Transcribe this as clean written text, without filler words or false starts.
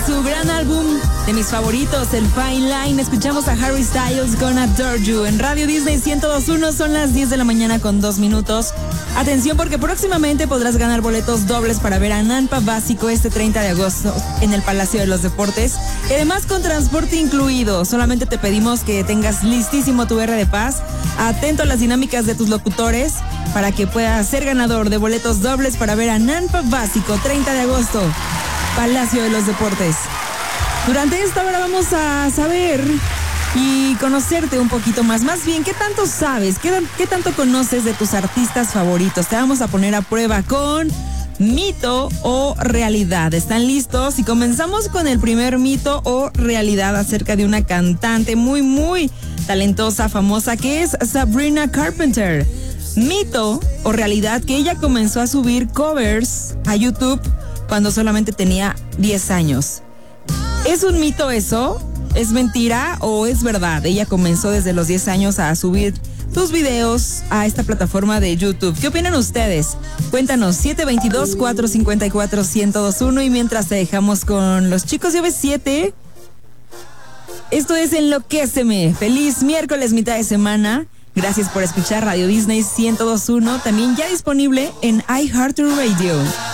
su gran álbum de mis favoritos, el Fine Line. Escuchamos a Harry Styles con Adore You en Radio Disney 102.1. Son las 10 de la mañana con 2 minutos. Atención, porque próximamente podrás ganar boletos dobles para ver a Nampa Básico este 30 de agosto en el Palacio de los Deportes. Y además con transporte incluido. Solamente te pedimos que tengas listísimo tu R de Paz, atento a las dinámicas de tus locutores para que puedas ser ganador de boletos dobles para ver a Nampa Básico 30 de agosto, Palacio de los Deportes. Durante esta hora vamos a saber y conocerte un poquito más. Más bien, ¿qué tanto sabes? ¿Qué tanto conoces de tus artistas favoritos? Te vamos a poner a prueba con mito o realidad. ¿Están listos? Y comenzamos con el primer mito o realidad acerca de una cantante muy, muy talentosa, famosa, que es Sabrina Carpenter. Mito o realidad que ella comenzó a subir covers a YouTube cuando solamente tenía 10 años. ¿Es un mito eso? ¿Es mentira o es verdad? Ella comenzó desde los 10 años a subir sus videos a esta plataforma de YouTube. ¿Qué opinan ustedes? Cuéntanos, 722-454-1021. Y mientras te dejamos con los chicos de OV7, esto es Enloquéceme. Feliz miércoles, mitad de semana. Gracias por escuchar Radio Disney 102.1, también ya disponible en iHeartRadio.